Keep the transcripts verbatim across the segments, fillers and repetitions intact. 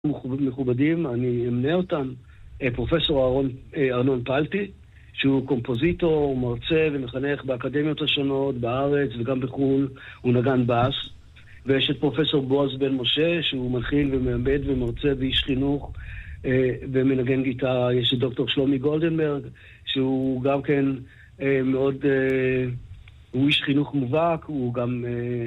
מכובדים, אני אמנה אותם. פרופסור אהרון, ארנון פלטי, שהוא קומפוזיטור, מרצה ומחנך באקדמיות השונות, בארץ וגם בחו"ל, הוא נגן בס. ויש את פרופסור בועז בן משה, שהוא מלחין ומעבד ומרצה ואיש חינוך ומנגן גיטרה. יש את דוקטור שלומי גולדנברג, שהוא גם כן מאוד, הוא איש חינוך מובהק, הוא גם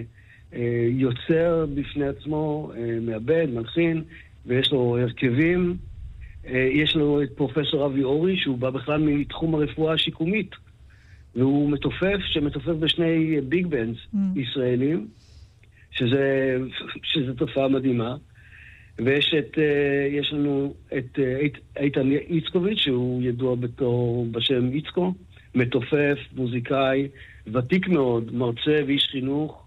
יוצר בפני עצמו, מעבד, מלחין, ויש לו הרכבים. יש לנו את פרופסור אבי אורי, שהוא בא בכלל מתחום הרפואה השיקומית, והוא מתופף, שמתופף בשני ביג בנדס mm. ישראלים, שזה, שזה תופעה מדהימה. ויש את, יש לנו את איתן איצקוביץ', שהוא ידוע בתור בשם איצקו, מתופף, מוזיקאי, ותיק מאוד, מרצה ואיש חינוך.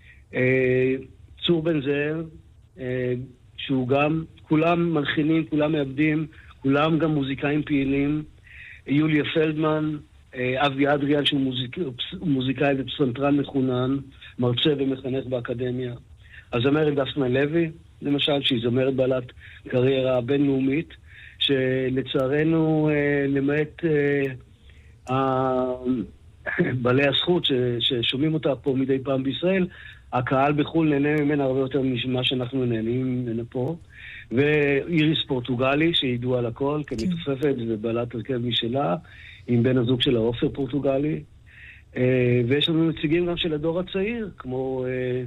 צור בן זאב, שהוא גם, כולם מלחינים, כולם מעבדים, כולם גם מוזיקאים פעילים. יוליה פלדמן, אבי אדריאן, שהוא מוזיק, מוזיקאי ופסנתרן מחונן, מרצה ומחנך באקדמיה. הזמרת דפנה לוי, למשל, שהיא זמרת בעלת קריירה בינלאומית, שלצערנו, למעט בעלי הזכות ששומעים אותה פה מדי פעם בישראל, הקהל בחו"ל נהנה ממנה הרבה יותר ממה שאנחנו נהנים ממנה פה. ואיריס פורטוגלי, שידוע על הכל, כמתופפת ובעלת הרכב משלה, עם בן הזוג של האופר פורטוגלי. ויש לנו נציגים גם של הדור הצעיר, כמו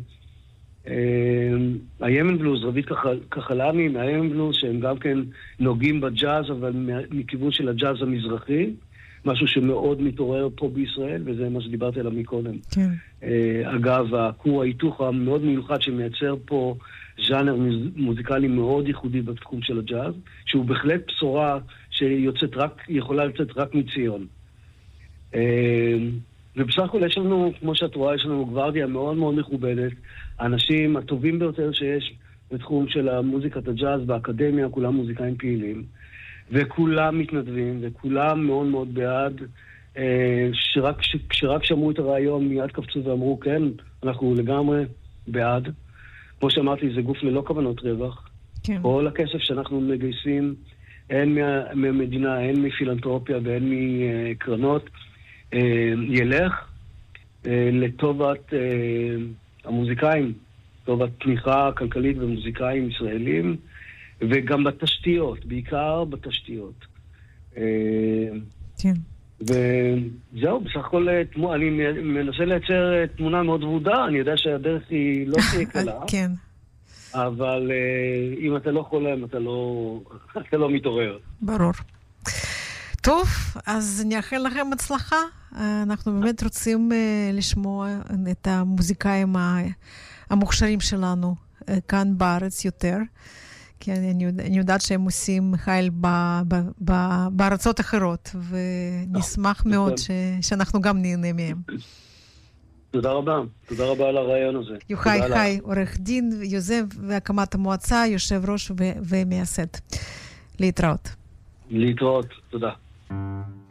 הימן בלוז, רבית כחלני מהימן בלוז, שהם גם כן נוגעים בג'אז, אבל מכיוון של הג'אז המזרחי. משהו שמאוד מתעורר פה בישראל, וזה מה שדיברתי עליו מקודם. כן. אגב, הכור ההיתוך המאוד מיוחד שמייצר פה ז'אנר מוזיקלי מאוד ייחודי בתחום של הג'אז, שהוא בהחלט בשורה שיוצאת רק, יכולה לצאת רק מציון. ובסך הכל יש לנו, כמו שאת רואה, יש לנו גוורדיה מאוד מאוד מכובדת, האנשים הטובים ביותר שיש בתחום של המוזיקת הג'אז באקדמיה, כולם מוזיקאים פעילים. וכולם מתנדבים, וכולם מאוד מאוד בעד, שרק, שרק שמעו את הרעיון מיד קפצו ואמרו, כן, אנחנו לגמרי בעד. כמו שאמרתי, זה גוף ללא כוונות רווח. כן. כל הכסף שאנחנו מגייסים, הן מהמדינה, הן מפילנתרופיה והן מקרנות, ילך לטובת המוזיקאים, טובת תמיכה כלכלית ומוזיקאים ישראלים, וגם בתשתיות, בעיקר בתשתיות. כן. וזהו, בסך הכל אני מנסה לייצר תמונה מאוד ורודה, אני יודע שהדרך היא לא תהיה קלה. כן. אבל אם אתה לא חולם, אתה לא, אתה לא מתעורר. ברור. טוב, אז נאחל לכם הצלחה. אנחנו באמת רוצים לשמוע את המוזיקאים המוכשרים שלנו כאן בארץ יותר. כי אני, אני יודעת שהם עושים חייל ב, ב, ב, בארצות אחרות, ונשמח מאוד ש, שאנחנו גם נהנה מהם. תודה רבה. תודה רבה על הרעיון הזה. יוחאי חי, עורך דין, יוזם והקמת המועצה, יושב ראש ו- ומייסד. להתראות. להתראות. תודה.